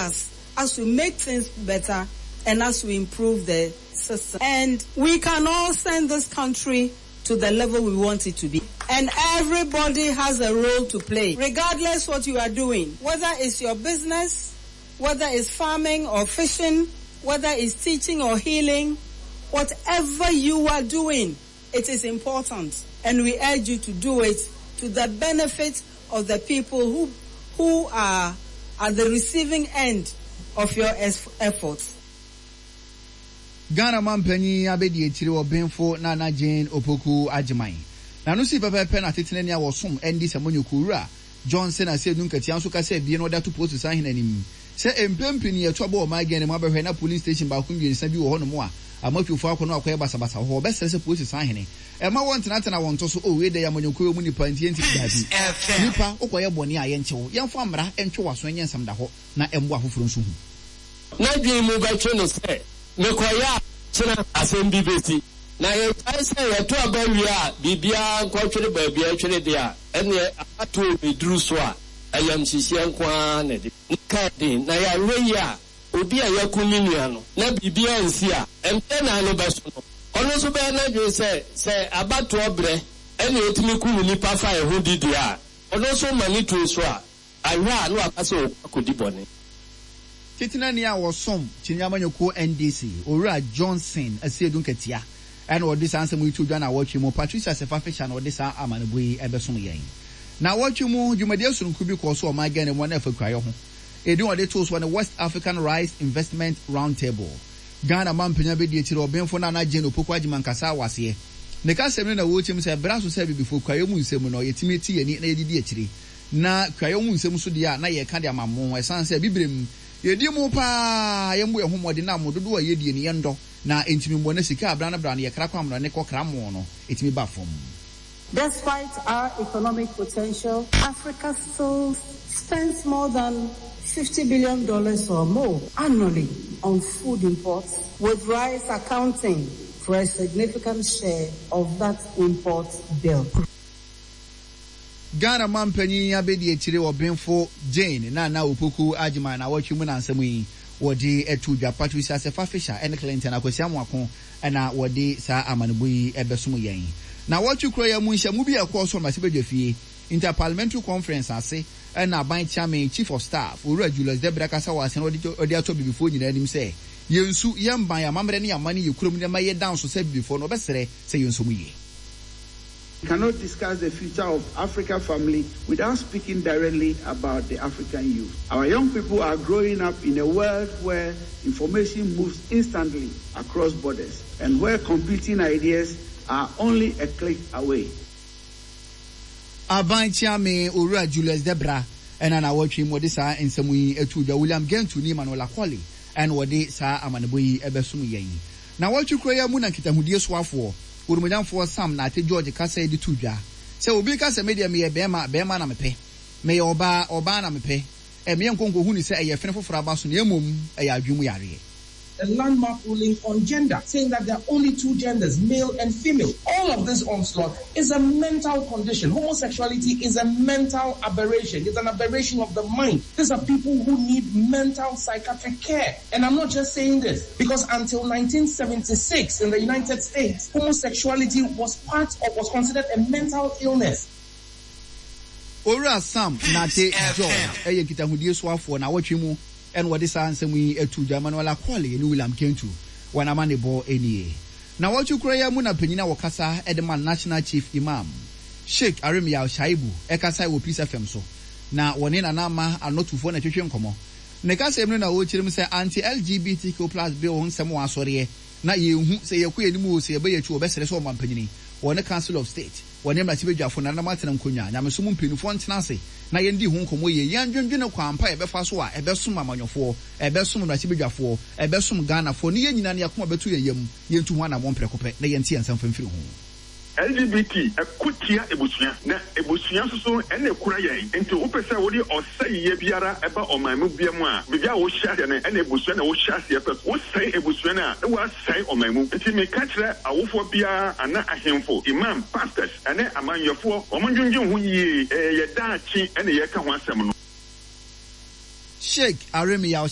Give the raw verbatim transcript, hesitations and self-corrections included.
us as we make things better and as we improve the system. And we can all send this country to the level we want it to be. And everybody has a role to play, regardless what you are doing, whether it's your business, whether it's farming or fishing, whether it's teaching or healing, whatever you are doing, it is important. And we urge you to do it to the benefit of the people who, who are at the receiving end of your efforts. Ghana Mampany Abedi Chiri Obenfo Nana Jane Opoku Ajimai. Na no si pepe pen atetene ne awosom endi samonyo kura Johnson ase nunka tianso ka se bie no da to post san henanim. Se empempini ye to abo ma gene ma behwe na police station ba kun nsa bi wo ho no mo a amafufo akono akoye basa basa ho be se se post san hene. E ma won tena tena won to so o we de yamonyo kura mu nipa nti enti dabi. Nipa okoye bone a ye nchewo. Yemfo amra entwe waso nyensam da ho na embo afoforo nso hu. Na dwi mu ba twe no se mekoya china assembly beti na ye taise ye to abawia bibia nkwatwere baabia atwere de a ene ato beduru so a ayam sisia nkwa na de ka de na ya reya obi a yakuni nua no na bibia nsi a empe na no beso no ono so be na dwe se se abato obre ene otimi ku nipa fa e ho didi a ono so mani to so a ahwa no akase akodi bone. Titina ni a wosom Chinyamanyoko N D C Owura Johnson Asiedun Ketia and odisa ansem we to na watch mu Patricia Sefafisha na odisa amaneboyi ebesom yen na watch mu Jumade Sunku bi ko so o ma gane mo na afakwayo ho edin ode to so na West African Rice Investment Roundtable Ghana Mampanya be di etire obenfo na na Jane Opoku Ajiman kasa wase ne ka semne na wo chim se braso se bi before kwayo mu nsem no yetimi ti yeni na yedidi etire na kwayo mu nsem so dia na ye ka dia mammo esan se bibrem yedi mu pa yembu ye homode na mododo a yedi ni yendo na entimi mo na sika abra na bra na ye kra kwamra ne kokra mo no etimi ba fom. Despite our economic potential, Africa still spends more than fifty billion dollars or more annually on food imports, with rice accounting for a significant share of that import bill. Ghana Mampany Abedi Echire Obenfo Jane na na Opoku Ajima na watch mu na nsam yi wodi etu dwa Patricia Sefafisha en Clinton akwasiam akon na wodi sa amaneboyi ebesom yen na watch kro ya mu nhya mu bi akọ ma sebedwa fie Interparliamentary Conference ase na ban chairman Chief of Staff Owura Julius Debra kasa wase na odi ato bibifo nyina nim se yensu yemban ya mamre ne yamane yekurom ne maye down so se bibifo no besere se yensu mu ye. We cannot discuss the future of Africa family without speaking directly about the African youth. Our young people are growing up in a world where information moves instantly across borders and where competing ideas are only a click away. Abanchiame Owura Julius Debra and an awatching Modisa and Samui Etuja William Gentu ni Manola Kwali and Wade Sa Amaneboyi Ebesum Yen. Now what you cry Muna Kitamudi Swafo. Urumujam for some na te George kasa edi tudwa se obi kasa media me bema bema na mepe me oba oba na mepe e me nkonko hu ni se e yefene foforo aba so na emom e ya adwum yare. A landmark ruling on gender, saying that there are only two genders, male and female. All of this onslaught is a mental condition. Homosexuality is a mental aberration. It's an aberration of the mind. These are people who need mental psychiatric care. And I'm not just saying this, because until nineteen seventy-six in the United States, homosexuality was part of, was considered a mental illness. Owura Sam Nate George, eye kitahudie so afo na watwemu and what is answer we etu Jamanola Kwali ni William Kentu wana mane bo enie na wachu kroya mu na penyina wakasa Edman National Chief Imam Sheikh Aremia Shaibu ekasa wo Peace F M so na woni na na ma anotufo na twetwe nkomo ne kasa emno na wo chirim se anti L G B T Q plus bill on semo asore na yehu se yeku enimu se yeba yetu obesere so mampanyini woni Council of State woni ma tibedwafo na na matena nkonya nyamesom mpenufo ntena ase na yendi hu nkomo ye yandwendwene kwampa ebefa so a ebesom amanyofo ebesom na tibedwafo ebesom Ghana fo ne yenyina ne yakoma betu yeyam yentu ho na momprekopɛ na yenti ansam famfiri ho L G B T ekutia ebusua na ebusua soso ene ekura yen enti wo pese wo di osaiye biara eba omanmu biamu a bibia wo hia ne ene ebusua na wo hia se pese wo sai ebusua na e wa sai omanmu enti me ka kire awofo bia ana ahemfo imam pastors ene amanyofo omundwundwun ho yi ye daachi ene ye ka ho asem no Sheikh Aremia